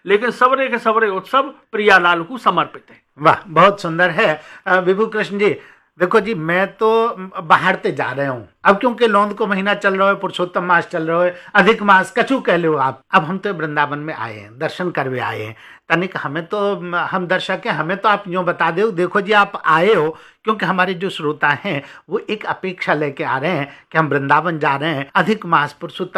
लेकिन सबरे के सबरे उत्सव प्रियालाल को समर्पित है। वाह, बहुत सुंदर है। विभू कृष्ण जी, देखो जी, मैं तो बाहर ते जा रहे हूँ अब, क्योंकि लौंद को महीना चल रहा है, पुरुषोत्तम मास चल रहा है, अधिक मास कछु कह लो आप। अब हम तो वृंदावन में आए हैं, दर्शन करवे आए हैं, तनिक हमें तो, हम दर्शक हैं, हमें तो आप यूँ बता दो, देखो जी आप आए हो, क्योंकि हमारे जो श्रोता हैं वो एक अपेक्षा लेके आ रहे हैं कि हम वृंदावन जा रहे हैं, अधिक मास पुरुषोत्तम